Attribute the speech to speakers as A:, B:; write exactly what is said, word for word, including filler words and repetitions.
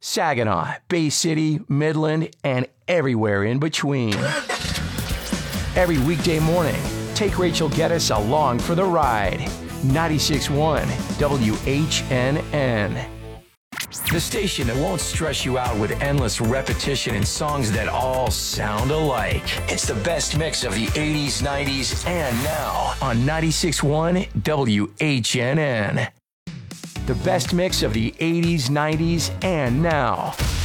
A: Saginaw, Bay City, Midland, and everywhere in between. Every weekday morning, take Rachel Geddes along for the ride. ninety-six point one W H N N. The station that won't stress you out with endless repetition and songs that all sound alike. It's the best mix of the eighties, nineties, and now on ninety-six point one W H N N. The best mix of the eighties, nineties, and now